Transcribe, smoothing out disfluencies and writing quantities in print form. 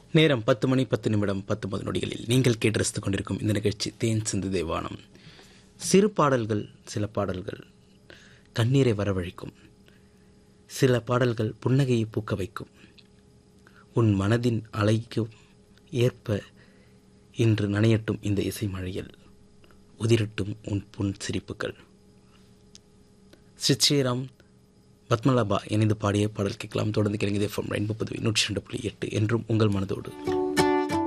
நேரம் 10 மணி 10 நிமிடம் 19 நொடிகளில் நீங்கள் கேட்டு ரசித்துக் கொண்டிருக்கும் இந்த நிகழ்ச்சி தேன் சிந்து தேவானம். சிறு பாடல்கள், சில பாடல்கள் கண்ணீரை வரவழைக்கும், சில பாடல்கள் புன்னகையை பூக்க வைக்கும். உன் மனதின் அலைக்கு ஏற்ப இன்று நனையட்டும் இந்த இசை மழையில், உதிரட்டும் உன் புன் சிரிப்புகள். ஸ்ரீராம் பத்மலாபா இணைந்து பாடிய பாடல் கேட்கலாம். தொடர்ந்து கேளுங்க. FM 102.8 என்றும் உங்கள் மனதோடு.